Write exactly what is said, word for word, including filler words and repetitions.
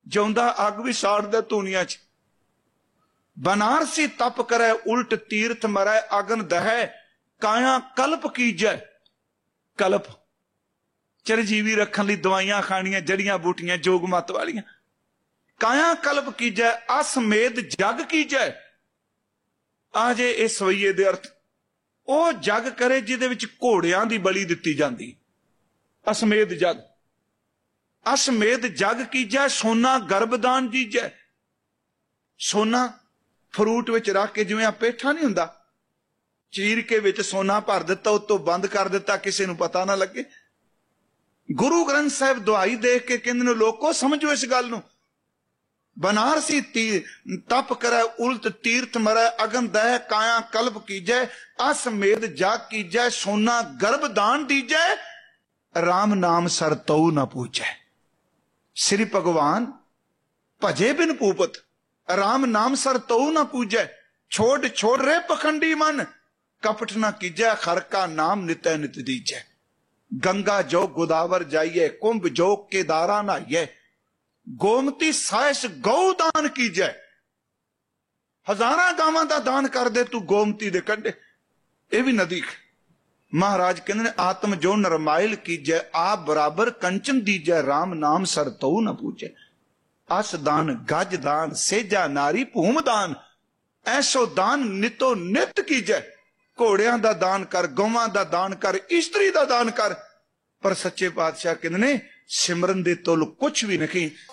ਜਿਉਂਦਾ ਅੱਗ ਵੀ ਸਾੜਦਾ ਧੂਣੀਆਂ ਚ। बनारसी तप करे उल्ट तीर्थ मरै अगन दहै काया कल्प कीजै। कल्प चिरजीवी रखने लई दवाइयां खानियां, जड़ियां बूटियां जोग मत वालियां। काया कल्प कीजै असमेध जग कीजै। आजे इस सवईये दे अर्थ ਉਹ जग करे जिहदे विच घोड़ियां दी बलि दित्ती जांदी। असमेध जग। असमेध जग कीजै सोना गर्भदान दीजै। सोना फ्रूट विच रख के जिवें आ पेठा नहीं हुंदा, चीर के विच सोना भर दिता, उत्तों बंद कर दिता, किसी नूं पता ना लगे। गुरु ग्रंथ साहिब दुआई देख के कहंदे ने लोको समझो इस गल नूं। बनारसी तीर तप करे उल्ट तीर्थ मरै अगन दह काया कल्प कीजै असमेध जाग कीजै सोना गर्भदान दीजै राम नाम सर तऊ न पूजै। श्री भगवान भजे बिन पूपत राम नाम सर तऊ न पूजै। छोड़ छोड़ रे पखंडी मन कपट न कीजै खर का नाम नित्य नित दीजै। गंगा जो गोदावर जाइए कुंभ जो केदारा नहाइए गोमती साइस गौ दान कीजै। हजारां गावां दा दान कर दे तू गोमती दे कंढे, ये भी नदी। महाराज कहंदे ने आत्म जो नरमाइल कीजै आप बराबर कंचन दीजै राम नाम सर तऊ न पूजै। अस दान गज दान सेजा नारी भूम दान ऐसो दान नितो नित कीजै। घोड़ियां दा दान कर, गौवां दा दान कर, इस्त्री दा दान कर। पर सच्चे पातशाह कहंदे ने सिमरन दे तुल कुछ भी नहीं,